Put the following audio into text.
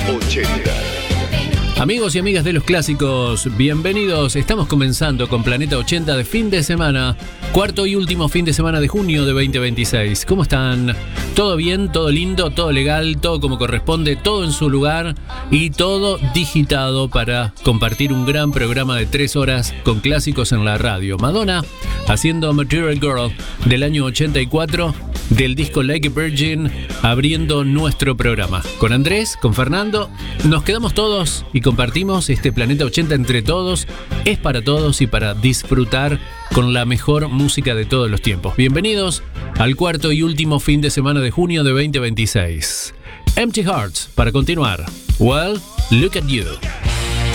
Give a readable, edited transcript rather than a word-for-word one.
80. Amigos y amigas de los clásicos, bienvenidos. Estamos comenzando con Planeta 80 de fin de semana, cuarto y último fin de semana de junio de 2026. ¿Cómo están? ¿Todo bien? ¿Todo lindo? ¿Todo legal? ¿Todo como corresponde? ¿Todo en su lugar? Y todo digitado para compartir un gran programa de 3 horas con clásicos en la radio. Madonna haciendo Material Girl del año 84, del disco Like a Virgin, abriendo nuestro programa. Con Andrés, con Fernando, nos quedamos todos y compartimos este Planeta 80 entre todos. Es para todos y para disfrutar con la mejor música de todos los tiempos. Bienvenidos al cuarto y último fin de semana de junio de 2026. Empty Hearts para continuar. Well, look at you.